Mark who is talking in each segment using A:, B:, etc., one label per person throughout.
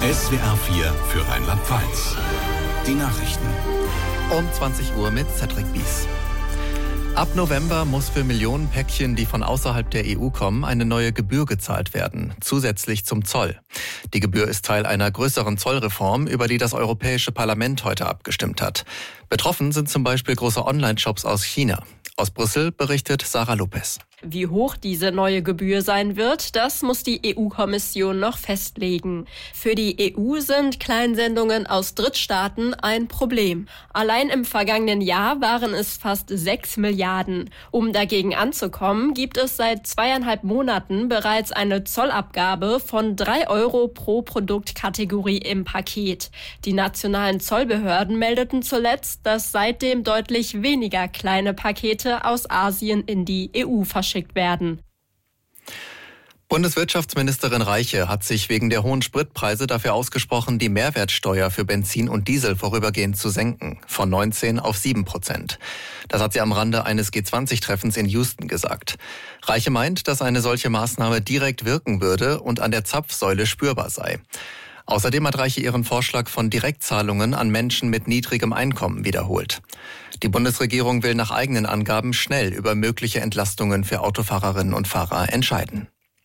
A: SWR 4 für Rheinland-Pfalz. Die Nachrichten.
B: Um 20 Uhr mit Cedric Bies. Ab November muss für Millionen Päckchen, die von außerhalb der EU kommen, eine neue Gebühr gezahlt werden, zusätzlich zum Zoll. Die Gebühr ist Teil einer größeren Zollreform, über die das Europäische Parlament heute abgestimmt hat. Betroffen sind zum Beispiel große Online-Shops aus China. Aus Brüssel berichtet Sarah Lopez.
C: Wie hoch diese neue Gebühr sein wird, das muss die EU-Kommission noch festlegen. Für die EU sind Kleinsendungen aus Drittstaaten ein Problem. Allein im vergangenen Jahr waren es fast 6 Milliarden. Um dagegen anzukommen, gibt es seit 2,5 Monaten bereits eine Zollabgabe von 3 Euro pro Produktkategorie im Paket. Die nationalen Zollbehörden meldeten zuletzt, dass seitdem deutlich weniger kleine Pakete aus Asien in die EU verschickt werden.
B: Bundeswirtschaftsministerin Reiche hat sich wegen der hohen Spritpreise dafür ausgesprochen, die Mehrwertsteuer für Benzin und Diesel vorübergehend zu senken, von 19 auf 7%. Das hat sie am Rande eines G20-Treffens in Houston gesagt. Reiche meint, dass eine solche Maßnahme direkt wirken würde und an der Zapfsäule spürbar sei. Außerdem hat Reiche ihren Vorschlag von Direktzahlungen an Menschen mit niedrigem Einkommen wiederholt. Die Bundesregierung will nach eigenen Angaben schnell über mögliche Entlastungen für Autofahrerinnen und Fahrer entscheiden.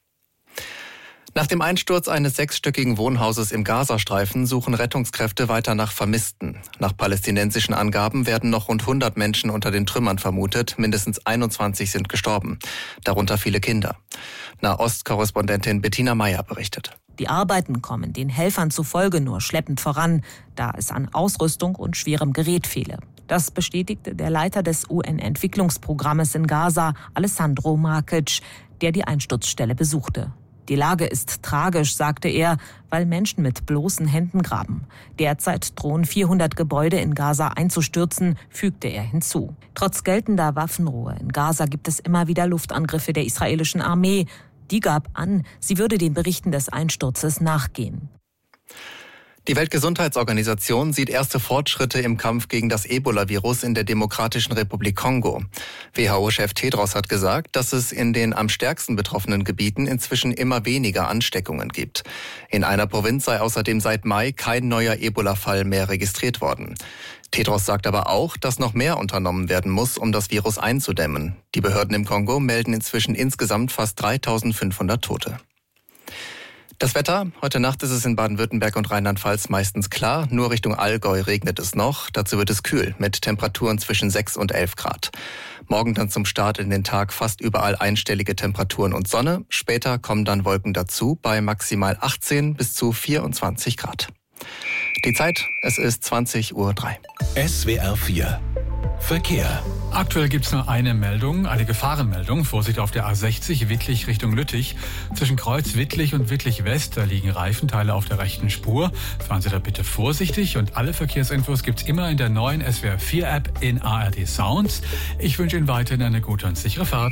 B: Nach dem Einsturz eines 6-stöckigen Wohnhauses im Gazastreifen suchen Rettungskräfte weiter nach Vermissten. Nach palästinensischen Angaben werden noch rund 100 Menschen unter den Trümmern vermutet. Mindestens 21 sind gestorben, darunter viele Kinder. Nahost-Korrespondentin Bettina Meyer berichtet.
D: Die Arbeiten kommen den Helfern zufolge nur schleppend voran, da es an Ausrüstung und schwerem Gerät fehle. Das bestätigte der Leiter des UN-Entwicklungsprogrammes in Gaza, Alessandro Markic, der die Einsturzstelle besuchte. Die Lage ist tragisch, sagte er, weil Menschen mit bloßen Händen graben. Derzeit drohen 400 Gebäude in Gaza einzustürzen, fügte er hinzu. Trotz geltender Waffenruhe in Gaza gibt es immer wieder Luftangriffe der israelischen Armee. Die gab an, sie würde den Berichten des Einsturzes nachgehen.
B: Die Weltgesundheitsorganisation sieht erste Fortschritte im Kampf gegen das Ebola-Virus in der Demokratischen Republik Kongo. WHO-Chef Tedros hat gesagt, dass es in den am stärksten betroffenen Gebieten inzwischen immer weniger Ansteckungen gibt. In einer Provinz sei außerdem seit Mai kein neuer Ebola-Fall mehr registriert worden. Tedros sagt aber auch, dass noch mehr unternommen werden muss, um das Virus einzudämmen. Die Behörden im Kongo melden inzwischen insgesamt fast 3.500 Tote. Das Wetter. Heute Nacht ist es in Baden-Württemberg und Rheinland-Pfalz meistens klar. Nur Richtung Allgäu regnet es noch. Dazu wird es kühl mit Temperaturen zwischen 6 und 11 Grad. Morgen dann zum Start in den Tag fast überall einstellige Temperaturen und Sonne. Später kommen dann Wolken dazu bei maximal 18 bis zu 24 Grad. Die Zeit, es ist 20:03 Uhr.
A: SWR 4 Verkehr.
E: Aktuell gibt es nur eine Meldung, eine Gefahrenmeldung. Vorsicht auf der A60 Wittlich Richtung Lüttich. Zwischen Kreuz Wittlich und Wittlich West, da liegen Reifenteile auf der rechten Spur. Fahren Sie da bitte vorsichtig und alle Verkehrsinfos gibt's immer in der neuen SWR 4 App in ARD Sounds. Ich wünsche Ihnen weiterhin eine gute und sichere Fahrt.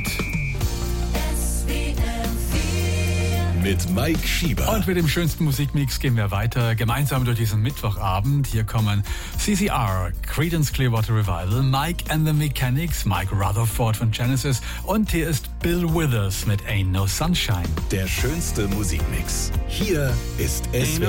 A: Mit Mike Schieber.
E: Und mit dem schönsten Musikmix gehen wir weiter, gemeinsam durch diesen Mittwochabend. Hier kommen CCR, Creedence Clearwater Revival, Mike and the Mechanics, Mike Rutherford von Genesis und hier ist Bill Withers mit Ain't No Sunshine.
A: Der schönste Musikmix. Hier ist SWR